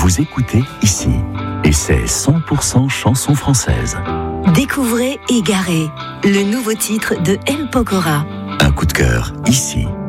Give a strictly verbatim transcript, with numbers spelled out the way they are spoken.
Vous écoutez ici, et c'est cent pour cent chanson française. Découvrez Égaré, le nouveau titre de M. Pokora. Un coup de cœur ici.